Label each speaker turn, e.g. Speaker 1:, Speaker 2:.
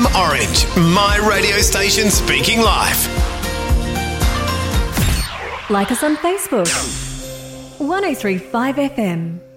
Speaker 1: Orange, my radio station speaking life.
Speaker 2: Like us on Facebook. 1035 FM.